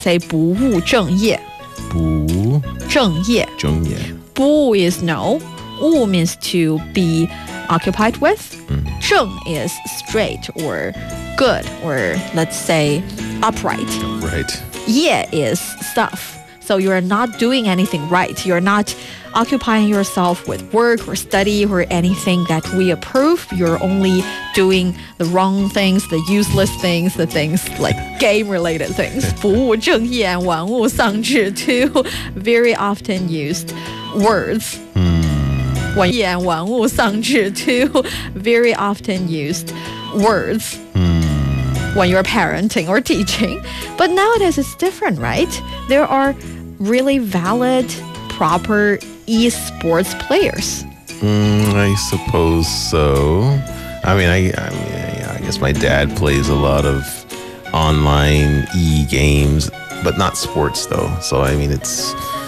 Say 不务正业。 不正业。 正业。 不 is no. 务 means to be occupied with. 正 is straight or good or let's say upright. Right. 业 is stuff. So you're not doing anything right. You're not occupying yourself with work or study or anything that we approve. You're only doing the wrong things, the useless things, the things like game-related things. 不务正业，玩物丧志 two very often used words. 玩物丧志 two very often used words. When you're parenting or teaching. But nowadays it's different, right? There are really valid, proper esports players. I suppose so. I mean, I guess my dad plays a lot of online e-games, but not sports though. So I mean, it's